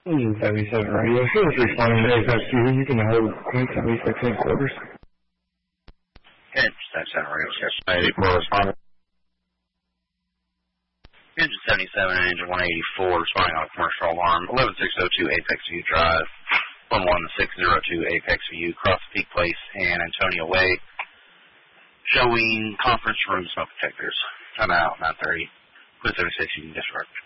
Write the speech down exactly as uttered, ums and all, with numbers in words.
Engine seventy-seven radio. Show us responding to Apex View. You can hold Queen seventy-six in quarters. Engine seventy-seven radio, sir. eight four responding. Engine seventy-seven and engine one eighty-four responding on a commercial alarm. eleven six oh two Apex View Drive. one one six oh two Apex View, Cross Peak Place and Antonio Way. Showing conference room smoke detectors. Time out, nine thirty. Queen seventy-six, you can disrupt.